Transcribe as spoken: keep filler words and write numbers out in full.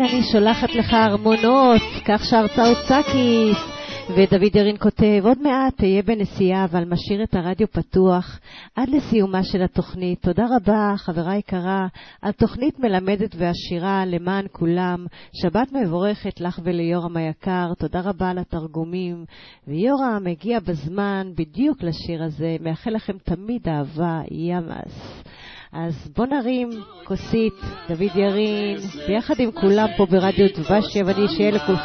אני שולחת לך ארמונות, כך שרצה אוצקיס. ודוד ירין כותב, עוד מעט תהיה בנסיעה, אבל משאיר את הרדיו פתוח עד לסיומה של התוכנית. תודה רבה, חברה יקרה, על תוכנית מלמדת ועשירה למען כולם. שבת מבורכת לך וליורם היקר, תודה רבה על התרגומים. ויורם הגיע בזמן בדיוק לשיר הזה, מאחל לכם תמיד אהבה, ימאס. אז בוא נרים כוסית, דוד ירין, ביחד עם כולם פה ברדיו דבש, ואני שיהיה לכולכם.